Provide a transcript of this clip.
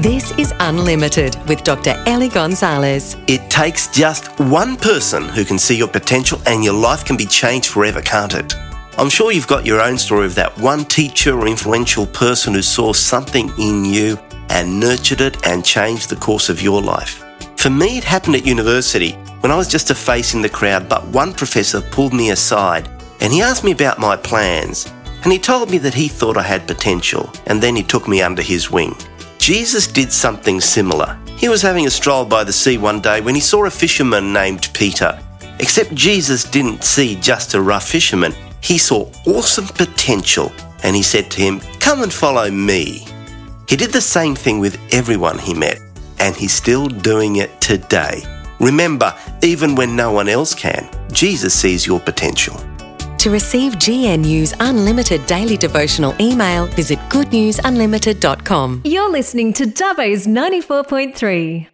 This is Unlimited with Dr. Ellie Gonzalez. It takes just one person who can see your potential and your life can be changed forever, can't it? I'm sure you've got your own story of that one teacher or influential person who saw something in you and nurtured it and changed the course of your life. For me, it happened at university when I was just a face in the crowd, but one professor pulled me aside and he asked me about my plans, and he told me that he thought I had potential, and then he took me under his wing. Jesus did something similar. He was having a stroll by the sea one day when he saw a fisherman named Peter. Except Jesus didn't see just a rough fisherman. He saw awesome potential, and he said to him, "Come and follow me." He did the same thing with everyone he met, and he's still doing it today. Remember, even when no one else can, Jesus sees your potential. To receive GNU's unlimited daily devotional email, visit goodnewsunlimited.com. You're listening to Dubbo's 94.3.